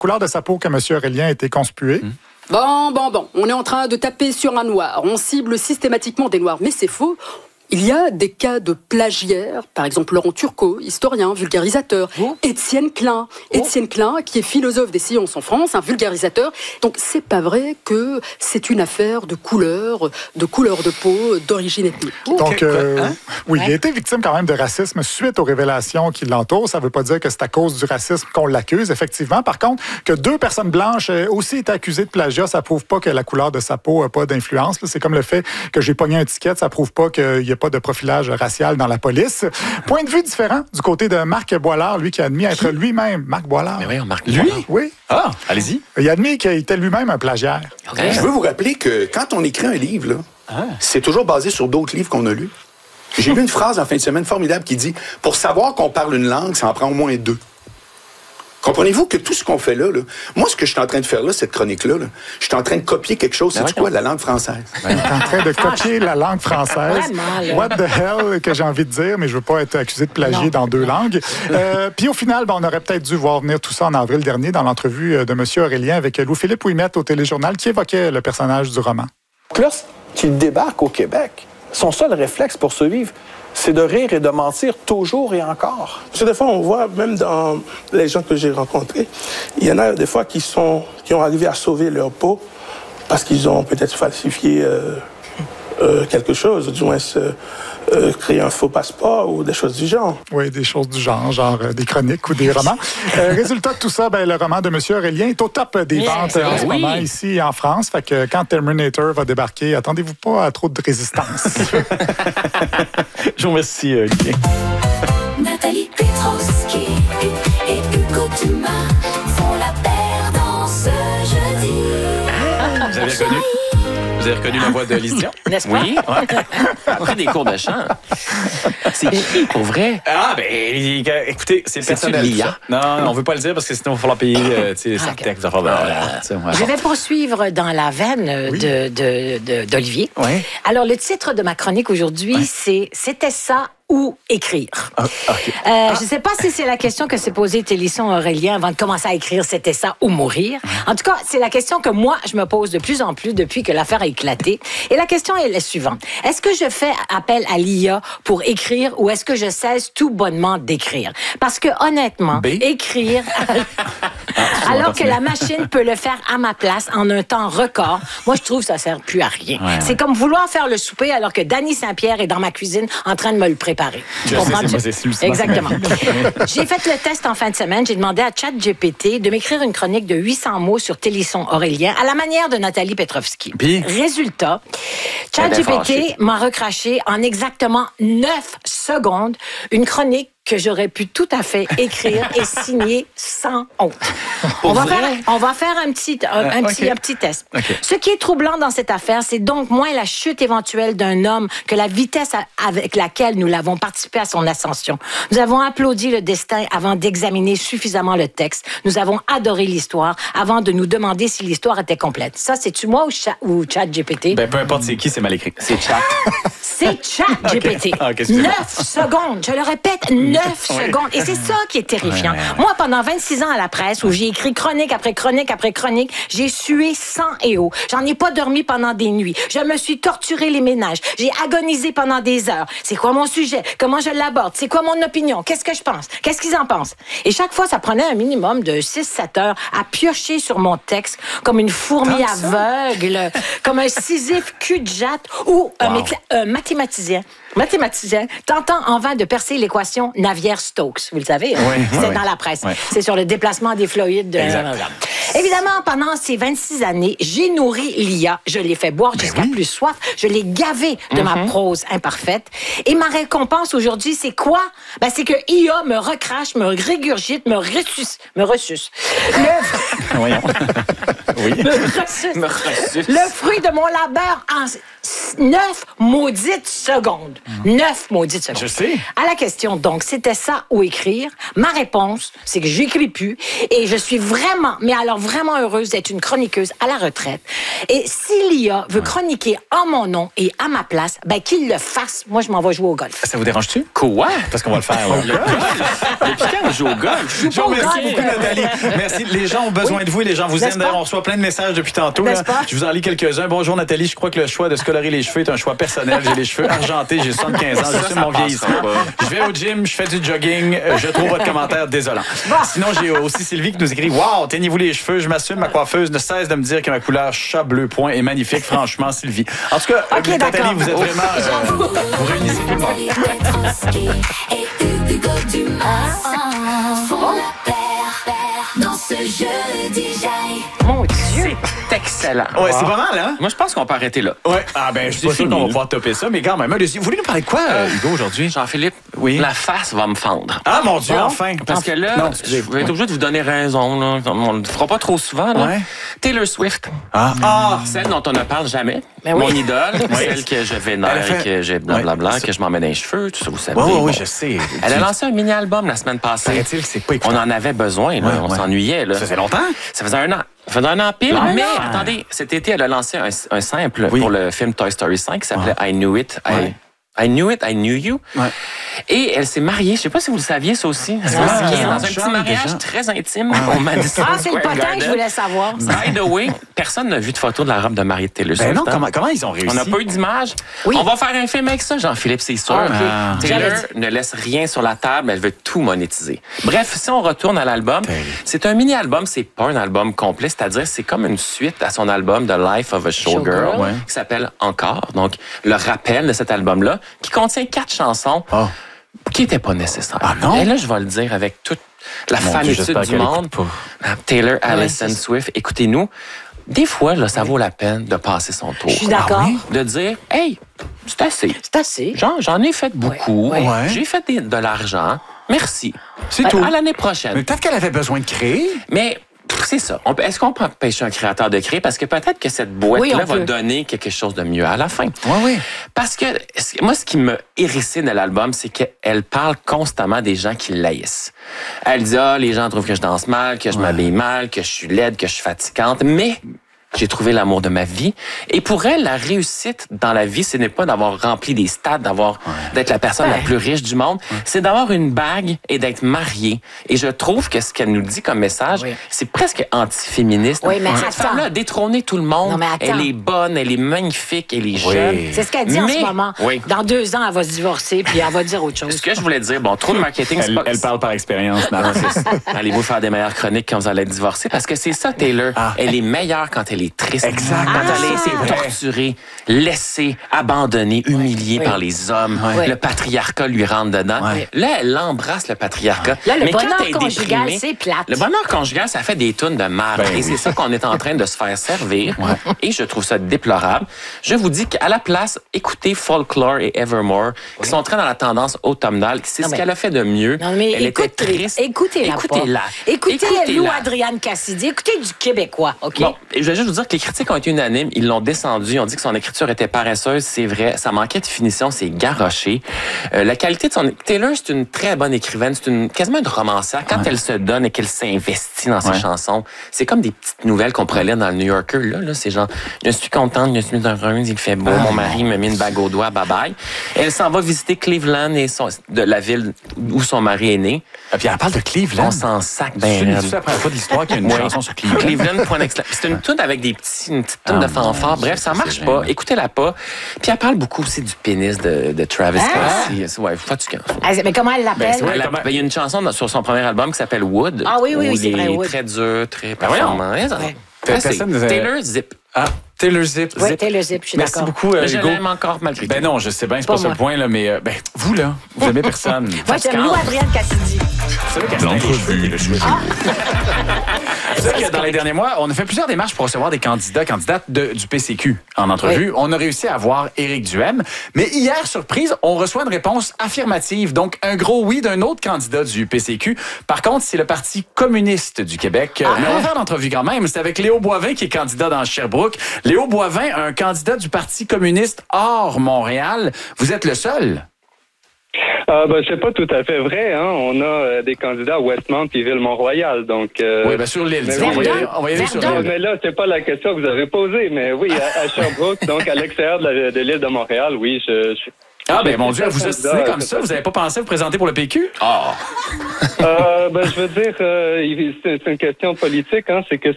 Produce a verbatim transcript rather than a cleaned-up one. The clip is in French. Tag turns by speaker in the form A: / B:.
A: couleur de sa peau que M. Aurélien a été conspué. Mmh.
B: Bon, bon, bon, on est en train de taper sur un noir. On cible systématiquement des noirs, mais c'est faux. Il y a des cas de plagiaires, par exemple Laurent Turcot, historien, vulgarisateur, oh. Étienne Klein, oh. Étienne Klein, qui est philosophe des sciences en France, un vulgarisateur. Donc c'est pas vrai que c'est une affaire de couleur, de couleur de peau, d'origine ethnique.
A: Donc euh, hein? oui, ouais. il a été victime quand même de racisme suite aux révélations qui l'entourent. Ça veut pas dire que c'est à cause du racisme qu'on l'accuse, effectivement. Par contre, que deux personnes blanches aient aussi été accusées de plagiat, ça prouve pas que la couleur de sa peau n'a pas d'influence. C'est comme le fait que j'ai pogné un ticket, ça prouve pas qu'il y a pas de profilage racial dans la police. Point de vue différent du côté de Marc Boilard, lui qui a admis être lui-même Marc Boilard.
C: Mais oui, Marc
A: Lui? Oui.
C: Ah, allez-y.
A: Il a admis qu'il était lui-même un plagiaire.
D: Okay. Je veux vous rappeler que quand on écrit un livre, là, ah. c'est toujours basé sur d'autres livres qu'on a lus. J'ai lu une phrase en fin de semaine formidable qui dit « Pour savoir qu'on parle une langue, ça en prend au moins deux. » Comprenez-vous que tout ce qu'on fait là, là, moi, ce que je suis en train de faire là, cette chronique-là, là, je suis en train de copier quelque chose, c'est quoi, la langue française?
A: Je suis en train de copier la langue française. What the hell, que j'ai envie de dire, mais je veux pas être accusé de plagier non. dans deux langues. Euh, Puis au final, ben, on aurait peut-être dû voir venir tout ça en avril dernier dans l'entrevue de M. Aurélien avec Louis-Philippe Ouimet au Téléjournal qui évoquait le personnage du roman.
E: Lorsqu'il débarque au Québec, son seul réflexe pour survivre, c'est de rire et de mentir toujours et encore.
F: Parce que des fois, on voit, même dans les gens que j'ai rencontrés, il y en a des fois qui, sont, qui ont arrivé à sauver leur peau parce qu'ils ont peut-être falsifié euh, euh, quelque chose, du moins euh, euh, créé un faux passeport ou des choses du genre.
A: Oui, des choses du genre, genre euh, des chroniques ou des romans. euh, résultat de tout ça, ben, le roman de M. Aurélien est au top des yes, ventes euh, en ce oui. moment ici en France. Fait que quand Terminator va débarquer, attendez-vous pas à trop de résistance.
C: Je vous remercie, Olivier.
G: Nathalie Petrowski et Hugo Dumas font la paire dans ce jeudi.
C: Ah, vous avez reconnu? Vous avez reconnu la voix de Lise Dion?
H: N'est-ce pas?
C: Oui. Ouais. Après des cours de chant. C'est qui, pour vrai? Ah, ben, écoutez, c'est personnel. C'est ça. Non, non, on veut pas le dire parce que sinon, il va falloir payer euh, les
H: okay.
C: textes. Voilà,
H: je vais poursuivre dans la veine oui. de, de, de, d'Olivier.
C: Oui.
H: Alors, le titre de ma chronique aujourd'hui, oui. c'est « C'était ça ». Ou écrire.
C: Ah, okay.
H: euh, ah. Je ne sais pas si c'est la question que s'est posée Télisson Aurélien avant de commencer à écrire « C'était ça ou mourir ». En tout cas, c'est la question que moi, je me pose de plus en plus depuis que l'affaire a éclaté. Et la question est la suivante. Est-ce que je fais appel à l'I A pour écrire ou est-ce que je cesse tout bonnement d'écrire? Parce que honnêtement, B? écrire... ah, alors que la machine peut le faire à ma place en un temps record, moi, je trouve que ça ne sert plus à rien. Ouais, c'est ouais. comme vouloir faire le souper alors que Dany Saint-Pierre est dans ma cuisine en train de me le préparer.
C: Je sais, c'est, c'est, c'est
H: Exactement. J'ai fait le test en fin de semaine. J'ai demandé à ChatGPT de m'écrire une chronique de huit cents mots sur Télisson Aurélien à la manière de Nathalie Petrowski.
C: Puis?
H: Résultat, ChatGPT m'a recraché en exactement neuf secondes une chronique que j'aurais pu tout à fait écrire et signer sans honte. On va, faire, on va faire un petit, un, un, okay. petit, un petit test. Okay. Ce qui est troublant dans cette affaire, c'est donc moins la chute éventuelle d'un homme que la vitesse avec laquelle nous l'avons participé à son ascension. Nous avons applaudi le destin avant d'examiner suffisamment le texte. Nous avons adoré l'histoire avant de nous demander si l'histoire était complète. Ça, c'est-tu moi ou, cha- ou ChatGPT?
C: Ben, peu importe c'est qui, c'est mal écrit. C'est Chat.
H: C'est ChatGPT. Okay. neuf secondes. Je le répète, neuf secondes. Et c'est ça qui est terrifiant. Ouais, ouais, ouais. Moi, pendant vingt-six ans à la presse, où j'ai écrit chronique après chronique après chronique, j'ai sué sang et eau. J'en ai pas dormi pendant des nuits. Je me suis torturé les ménages. J'ai agonisé pendant des heures. C'est quoi mon sujet? Comment je l'aborde? C'est quoi mon opinion? Qu'est-ce que je pense? Qu'est-ce qu'ils en pensent? Et chaque fois, ça prenait un minimum de six sept heures à piocher sur mon texte comme une fourmi aveugle, comme un Sisyphe cul-de-jatte ou wow. un, mécla- un mathématicien. Mathématicien, tentant en vain de percer l'équation Navier-Stokes. Vous le savez, hein? Oui, c'est oui. dans la presse. Oui. C'est sur le déplacement des fluides. De... Évidemment, pendant ces vingt-six années, j'ai nourri l'I A. Je l'ai fait boire ben jusqu'à oui. plus soif. Je l'ai gavé de mm-hmm. ma prose imparfaite. Et ma récompense aujourd'hui, c'est quoi? Ben, c'est que I A me recrache, me régurgite, me ressuce. Me ressuce. Le... Oui. Me ressuscite. Me ressuscite. Le fruit de mon labeur en neuf maudites secondes. Mm. Neuf maudites secondes.
C: Je sais.
H: À la question, donc, c'était ça ou écrire? Ma réponse, c'est que j'écris plus et je suis vraiment, mais alors vraiment heureuse d'être une chroniqueuse à la retraite. Et si l'I A veut chroniquer en mon nom et à ma place, ben qu'il le fasse. Moi, je m'en vais jouer au golf.
C: Ça vous dérange-tu? Quoi? Parce qu'on va le faire. Là. Le golf? Depuis quand on joue au golf?
H: Je vous
C: remercie beaucoup, Nathalie. Merci. Les gens ont besoin oui. de vous et les gens vous aiment. D'ailleurs, on reçoit plein de messages depuis tantôt. Là. Je vous en lis quelques-uns. Bonjour, Nathalie. Je crois que le choix de se colorer les cheveux est un choix personnel. J'ai les cheveux argentés, j'ai soixante-quinze ans, je suis mon vieillissement. Je vais au gym, je fais du jogging. Je trouve votre commentaire désolant. Sinon, j'ai aussi Sylvie qui nous écrit « Wow, teignez-vous les cheveux, je m'assume, ma coiffeuse ne cesse de me dire que ma couleur chat bleu point est magnifique. Franchement, Sylvie. » En tout cas, okay, Nathalie, vous êtes vraiment... Euh, vous réunissez tout le monde.
G: Dans ce jeudi,
H: mon Dieu!
C: C'est excellent. Ouais, wow. C'est pas mal, hein? Moi, je pense qu'on peut arrêter là. Ouais. Ah, ben, je suis pas sûr qu'on va pouvoir topper ça, mais quand même, allez-y. Vous voulez nous parler de quoi, euh, Hugo, aujourd'hui? Jean-Philippe, oui. La face va me fendre. Ah, mon Dieu, bon, enfin. Parce que là, non, je vais être obligé de vous donner raison, là. On le fera pas trop souvent, là. Ouais. Taylor Swift. Ah. ah. Celle dont on ne parle jamais. Ben oui. Mon idole. Celle que je vénère fait... et que j'ai blablabla, ouais, que je m'en mets dans les cheveux, tout ça, vous savez. Oui, oui, bon. Je sais. Elle a lancé un mini-album la semaine passée. Paraît-il que c'est pas écoutant. On en avait besoin, là. Ouais, on ouais. s'ennuyait, là. Ça fait longtemps? Ça faisait un an. Ça faisait un an pile, non, mais non. Attendez, cet été, elle a lancé un, un sample oui. pour le film Toy Story cinq qui s'appelait ouais. I Knew It, ouais. I, I Knew It, I Knew You. Ouais. Et elle s'est mariée, je sais pas si vous le saviez, ça aussi. Elle s'est ouais. mariée dans un petit mariage très intime au Madison
H: Ah, c'est le potin que je voulais savoir.
C: By the way, personne n'a vu de photo de la robe de mariée de Taylor Swift. Ben non, comment, comment ils ont réussi? On n'a pas eu d'image. Oui. On va faire un film avec ça, Jean-Philippe, c'est sûr. Ah, okay. Taylor ne laisse rien sur la table, elle veut tout monétiser. Bref, si on retourne à l'album, okay. c'est un mini-album, c'est pas un album complet, c'est-à-dire c'est comme une suite à son album The Life of a Showgirl, Show ouais. qui s'appelle Encore. Donc, le rappel de cet album-là, qui contient quatre chansons. Oh. Qui n'était pas nécessaire. Ah non? Et là, je vais le dire avec toute la Mon fanitude Dieu, du monde. Taylor Allison ouais, Swift, écoutez-nous. Des fois, là, ça vaut la peine de passer son tour.
H: Je suis d'accord. Ah oui?
C: De dire, hey, c'est assez.
H: C'est assez.
C: Genre, j'en ai fait beaucoup. Ouais. Ouais. J'ai fait des, de l'argent. Merci.
E: C'est
C: à,
E: tout.
C: À l'année prochaine.
E: Mais peut-être qu'elle avait besoin de créer.
C: Mais... C'est ça. Est-ce qu'on peut empêcher un créateur de créer? Parce que peut-être que cette boîte-là oui, va peut. donner quelque chose de mieux à la fin.
E: Oui, oui.
C: Parce que moi, ce qui m'a hérissé de l'album, c'est qu'elle parle constamment des gens qui l'haïssent. Elle dit, ah, les gens trouvent que je danse mal, que je ouais. m'habille mal, que je suis laide, que je suis fatigante. Mais... j'ai trouvé l'amour de ma vie. Et pour elle, la réussite dans la vie, ce n'est pas d'avoir rempli des stades, d'avoir ouais. d'être la personne ouais. la plus riche du monde. Ouais. C'est d'avoir une bague et d'être mariée. Et je trouve que ce qu'elle nous dit comme message, oui. c'est presque anti-féministe.
H: Oui, mais
C: Cette
H: attends.
C: femme-là a détrôné tout le monde.
H: Non, mais attends.
C: Elle est bonne, elle est magnifique, elle est oui. jeune.
H: C'est ce qu'elle dit mais... en ce moment. Oui. Dans deux ans, elle va se divorcer puis elle va dire autre chose.
C: Ce que je voulais dire, bon, trop de marketing,
E: c'est pas... Elle parle par expérience.
C: Allez-vous faire des meilleures chroniques quand vous allez être divorcé? Parce que c'est ça, Taylor. Ah. Elle est meilleure quand elle est triste.
E: Exact.
C: Quand ah, elle a été torturée, laissée, abandonnée, humiliée oui. par les hommes, oui. le patriarcat lui rentre dedans. Oui. Là, elle embrasse le patriarcat.
H: Là, le
C: mais
H: bonheur
C: quand elle est
H: conjugal,
C: déprimée,
H: c'est plate.
C: Le bonheur conjugal, ça fait des tonnes de marde. Ben, et oui. c'est ça qu'on est en train de se faire servir. Ouais. Et je trouve ça déplorable. Je vous dis qu'à la place, écoutez Folklore et Evermore, oui. qui sont très dans la tendance automnale. C'est non, ce mais... qu'elle a fait de mieux.
H: Non, mais elle
C: écoute,
H: était triste.
C: Écoutez-la.
H: Écoutez-la. Écoutez, écoutez Lou Adrienne Cassidy. Écoutez du Québécois. OK?
C: Bon, et je vais juste vous dire que les critiques ont été unanimes. Ils l'ont descendu. Ils ont dit que son écriture était paresseuse. C'est vrai. Ça manquait de finition. C'est garoché. Euh, la qualité de son... Taylor, c'est une très bonne écrivaine. C'est une... quasiment une romancière. Quand ouais. elle se donne et qu'elle s'investit dans ses ouais. chansons, c'est comme des petites nouvelles qu'on pourrait lire dans le New Yorker. Là, là c'est genre, je suis contente, je suis heureuse, il fait beau. Ah, mon mari me met une bague au doigt. Bye bye. Elle s'en va visiter Cleveland et son... de la ville où son mari est né.
E: Et puis elle parle de Cleveland.
C: On s'en sac ben.
E: C'est la première fois de l'histoire qu'il y a une
C: ouais.
E: chanson sur Cleveland.
C: Cleveland, point d'exclamation. C'est une tune avec des petits, une petite tune ah, de fanfare. Bref, ça marche pas. Écoutez-la pas. Puis elle parle beaucoup aussi du pénis de, de Travis ah. Kelsey. Ouais, fatigant.
H: Ah, mais comment elle l'appelle?
C: Ben, elle ben, il y a une chanson sur son premier album qui s'appelle Wood.
H: Ah oui, oui, oui, c'est vrai, Wood.
C: Très dur, très performant.
E: Ben ouais. Personne
C: Taylor Zip.
E: Ah, Taylor Zip.
H: Oui, Taylor Zip, je suis
E: Merci
H: d'accord.
E: Merci beaucoup, euh,
C: je
E: Hugo.
C: l'aime encore malgré tout.
E: Ben non, je sais bien, c'est pas, pas ça le point, là, mais euh, ben, vous, là, vous aimez personne.
H: Moi, j'aime Lou Adrienne Cassidy.
E: Vous savez qu'elle a les cheveux, Taylor Swift.
C: Vous savez que dans les derniers mois, on a fait plusieurs démarches pour recevoir des candidats, candidates de, du P C Q en entrevue. Oui. On a réussi à avoir Éric Duhem. Mais hier, surprise, on reçoit une réponse affirmative. Donc, un gros oui d'un autre candidat du P C Q. Par contre, c'est le Parti communiste du Québec. Ah, mais on va faire l'entrevue quand même. C'est avec Léo Boivin qui est candidat dans Sherbrooke. Léo Boivin, un candidat du Parti communiste hors Montréal. Vous êtes le seul?
I: Euh, ben, c'est pas tout à fait vrai. Hein. On a euh, des candidats à Westmount et Ville-Mont-Royal. Donc, euh,
C: oui, bien sur l'île.
I: Mais,
C: on,
I: oui,
C: va y aller, on va y aller sur l'île.
I: Mais là, c'est pas la question que vous avez posée. Mais oui, à, à Sherbrooke, donc à l'extérieur de, la, de l'île de Montréal, oui, je, je
C: Ah, ben mon Dieu, vous ostinez comme ça, vous n'avez pas pensé vous présenter pour le P Q? Ah!
I: euh, ben, je veux dire, euh, c'est une question politique, hein, c'est que